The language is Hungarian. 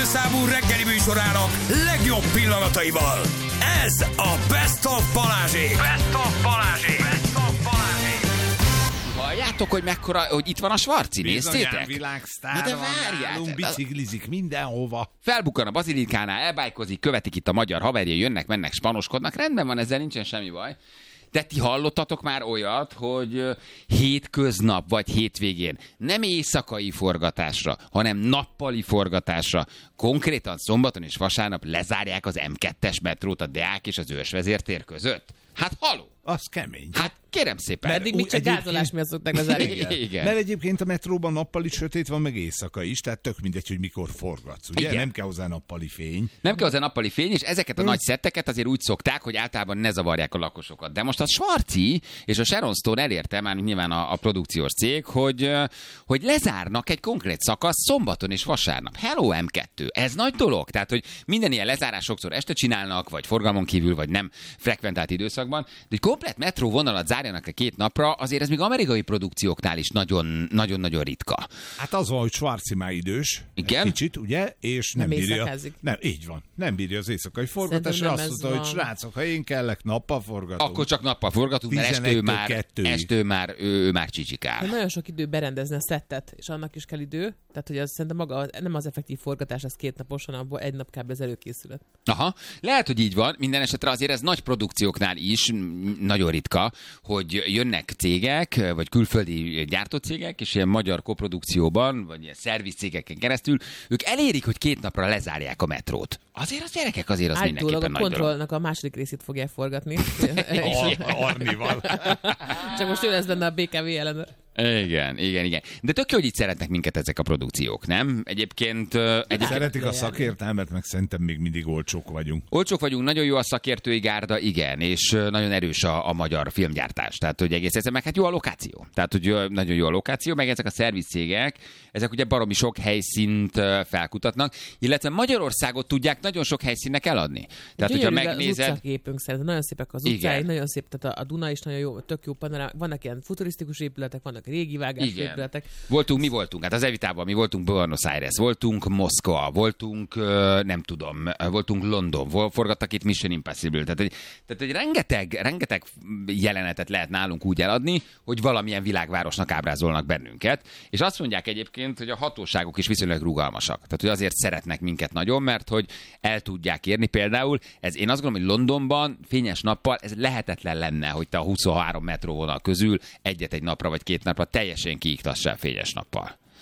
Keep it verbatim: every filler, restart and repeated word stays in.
számú reggeli műsorának legjobb pillanataival. Ez a Best of Balázsék. Best of Balázsék. Best of Balázsék. Halljátok, hogy mekkora, hogy itt van a Svarci, néztétek? Bizonyán világsztár Na de van várjál, nálunk, te- biciklizik mindenhova. Felbukkan a Bazilikánál, elbájkozik, követik itt a magyar haverja, jönnek, mennek, spanoskodnak, rendben van, ezzel nincsen semmi baj. De ti hallottatok már olyat, hogy ö, hétköznap vagy hétvégén nem éjszakai forgatásra, hanem nappali forgatásra, konkrétan szombaton és vasárnap lezárják az em kettes metrót a Deák és az Őrsvezértér között? Hát haló! Az kemény. Hát kérem szépen. Eddig még csak egyébként- gázolás miatt szokták lezárni. Igen. Igen. Mert egyébként a metróban nappali sötét van, meg éjszaka is, tehát tök mindegy, hogy mikor forgatsz, ugye? Igen. Nem kell hozzá nappali fény. Nem kell hozzá nappali fény, és ezeket a nagy szetteket azért úgy szokták, hogy általában ne zavarják a lakosokat. De most a Svarci és a Sharon Stone elérte, már nyilván a, a produkciós cég, hogy, ö, hogy lezárnak egy konkrét szakasz szombaton és vasárnap. Hello em kettő, ez nagy dolog. Tehát, hogy minden ilyen lezárás sokszor este csinálnak, vagy forgalmon kívül, vagy nem frekventált időszakban, de egy komplet metró vonalat zárjanak a két napra, azért ez még amerikai produkcióknál is nagyon- nagyon-nagyon ritka. Hát az van, hogy Schwarzi már idős, Igen? kicsit, ugye? És nem, Nem bírja. éjszakázik. Nem, így van. Nem bírja az éjszakai forgatásra. Szerintem Azt nem ez mondta, hogy van. srácok, ha én kellek, nappal forgatom. Akkor csak nappal forgatunk, mert estő tizenegytől már, kettőig. estő már, ő, ő már csicsikál. De nagyon sok idő berendezni a szettet, és annak is kell idő. Tehát, hogy az szerintem maga, nem az effektív forgatás, az két napos, hanem abból egy nap kb. Az előkészület. Aha, lehet, hogy így van. Minden esetre azért ez nagy produkcióknál is m- nagyon ritka, hogy jönnek cégek, vagy külföldi gyártócégek, és ilyen magyar koprodukcióban, vagy ilyen szervizcégeken keresztül, ők elérik, hogy két napra lezárják a metrót. Azért az gyerekek, azért az Állítólag mindenképpen a nagy dolog. kontrollnak a második részét fogják forgatni. A- Arnival. Csak most ő lesz benne a bé ká vé ellenőr. Igen, igen, igen. De tök jó, hogy itt szeretnek minket ezek a produkciók, nem? Egyébként... ö, egyébként Szeretik a szakértelmet, meg szerintem még mindig olcsók vagyunk. olcsók vagyunk, nagyon jó a szakértői gárda, igen, és ö, nagyon erős a, a magyar filmgyártás. Tehát, hogy egész egyszerűen, meg hát jó a lokáció. Tehát, hogy ö, nagyon jó a lokáció, meg ezek a szervizcégek, ezek ugye baromi sok helyszínt ö, felkutatnak, illetve Magyarországot tudják nagyon sok helyszínnek eladni. Tehát, hogyha Gyönyörű megnézed... az utcaképünk szerintem, nagyon szépek az Igen. utcái, nagyon szép, tehát a, a Duna is nagyon jó, tök jó panorám, vannak ilyen futurisztikus épületek, vannak régi vágású Igen. épületek. Voltunk, mi voltunk? Hát az Evitában mi voltunk Buenos Aires, voltunk Moszkva, voltunk, ö, nem tudom, voltunk London, vol- forgattak itt Mission Impossible. Tehát, hogy, tehát, hogy rengeteg, rengeteg jelenetet lehet nálunk úgy eladni, hogy valamilyen világvárosnak ábrázolnak bennünket. És azt mondják egyébként, hogy a hatóságok is viszonylag rugalmasak. Tehát, hogy azért szeretnek minket nagyon, mert hogy el tudják érni. Például, ez én azt gondolom, hogy Londonban fényes nappal ez lehetetlen lenne, hogy te a huszonhárom metróvonal közül egyet egy napra vagy két napra teljesen kiiktassál fényes nappal.